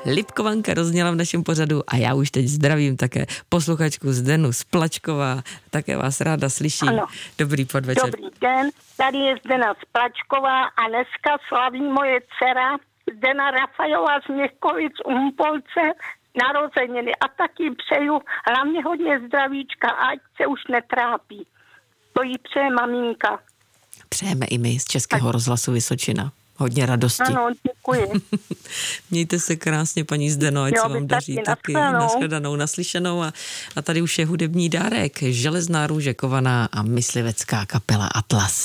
Lipkovanka rozněla v našem pořadu a já už teď zdravím také posluchačku Zdenu z Plačkova, také vás ráda slyším. Ano. Dobrý podvečer. Dobrý den, tady je Zdena z Plačkova a dneska slaví moje dcera Zdena Rafajová z Měchkovic Humpolce narozeniny a taky přeju hlavně hodně zdravíčka, ať se už netrápí. To jí přeje maminka. Přejeme i my z Českého rozhlasu Vysočina. Hodně radosti. Ano, děkuji. Mějte se krásně, paní Zdeno, ať se vám daří taky. Nashledanou, naslyšenou. A tady už je hudební dárek. Železná růže kovaná a myslivecká kapela Atlas.